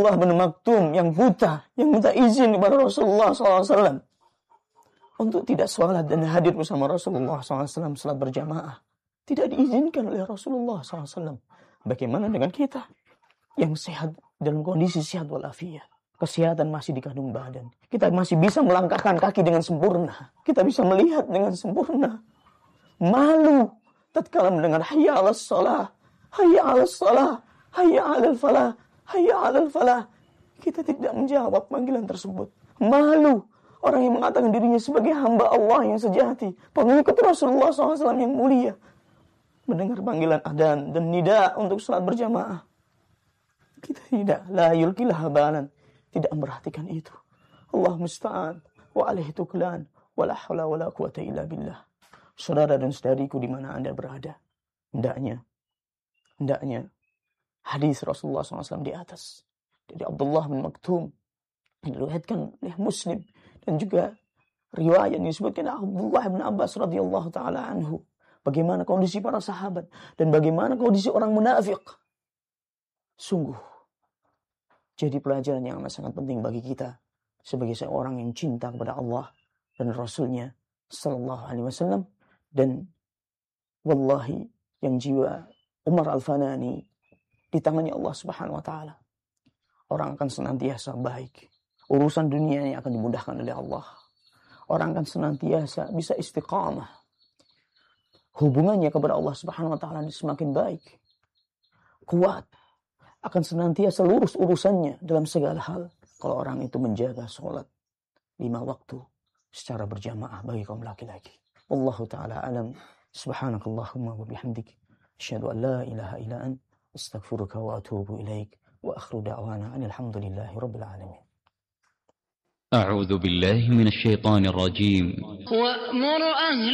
Abdullah bin Maktum yang buta, yang minta izin kepada Rasulullah SAW untuk tidak sholat dan hadir bersama Rasulullah SAW sholat berjamaah. Tidak diizinkan oleh Rasulullah SAW. Bagaimana dengan kita yang sehat, dalam kondisi sehat walafiat? Kesehatan masih di kandung badan. Kita masih bisa melangkahkan kaki dengan sempurna. Kita bisa melihat dengan sempurna. Malu tatkala mendengar hayya 'alas shalah, hayya 'alas shalah, hayya 'alal falah, hayya 'alal falah. Kita tidak menjawab panggilan tersebut. Malu orang yang mengatakan dirinya sebagai hamba Allah yang sejati, pengikut Rasulullah SAW yang mulia, mendengar panggilan adzan dan nida untuk salat berjamaah. Kita tidak, la yulqilah habalan, tidak memperhatikan itu. Allah musta'an, wa alaihi tuklan, wa la haula wa la quwata illa billah. Saudara dan saudariku di mana Anda berada, hendaknya hadis Rasulullah SAW di atas dari Abdullah bin Maktum yang diriwayatkan oleh Muslim dan juga riwayat yang disebutkan Abdullah bin Abbas radhiyallahu taala anhu, bagaimana kondisi para sahabat dan bagaimana kondisi orang munafik. Sungguh jadi pelajaran yang sangat penting bagi kita sebagai seorang yang cinta kepada Allah dan Rasulnya sallallahu alaihi wasallam. Dan wallahi yang jiwa Umar Al-Fanani di tangannya Allah Subhanahu wa taala. Orang akan senantiasa baik. Urusan dunianya akan dimudahkan oleh Allah. Orang akan senantiasa bisa istiqamah. Hubungannya kepada Allah Subhanahu wa taala semakin baik. Kuat. Akan senantiasa lurus urusannya dalam segala hal. Kalau orang itu menjaga sholat 5 waktu secara berjamaah bagi kaum laki-laki. Wallahu ta'ala alam. Subhanakallahumma wa bihamdik. Asyhadu an la ilaha illa ant. Astaghfiruka wa atubu ilaik. Wa akhiru da'wana alhamdulillahi rabbil alamin. أعوذ بالله من الشيطان الرجيم.